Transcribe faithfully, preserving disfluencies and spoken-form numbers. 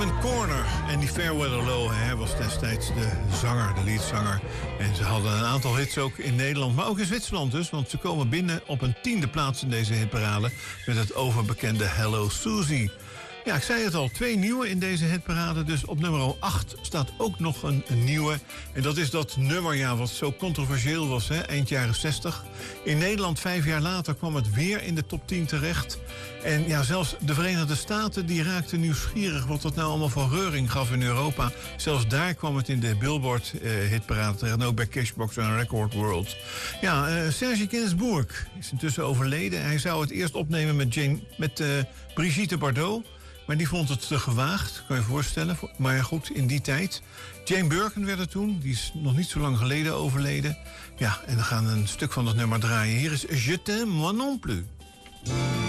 Simon Corner en die Fairweather Low, hij was destijds de zanger, de leadzanger. En ze hadden een aantal hits ook in Nederland, maar ook in Zwitserland dus. Want ze komen binnen op een tiende plaats in deze hitparade met het overbekende Hello Susie. Ja, ik zei het al, twee nieuwe in deze hitparade. Dus op nummer acht staat ook nog een, een nieuwe. En dat is dat nummer, ja, wat zo controversieel was, hè, eind jaren zestig. In Nederland, vijf jaar later, kwam het weer in de top tien terecht. En ja, zelfs de Verenigde Staten die raakten nieuwsgierig wat dat nou allemaal voor reuring gaf in Europa. Zelfs daar kwam het in de Billboard-hitparade uh, terecht. En ook bij Cashbox en Record World. Ja, uh, Serge Gainsbourg is intussen overleden. Hij zou het eerst opnemen met, Jane, met uh, Brigitte Bardot. Maar die vond het te gewaagd, kan je je voorstellen. Maar goed, in die tijd. Jane Birkin werd het toen. Die is nog niet zo lang geleden overleden. Ja, en we gaan een stuk van dat nummer draaien. Hier is Je t'aime moi non plus.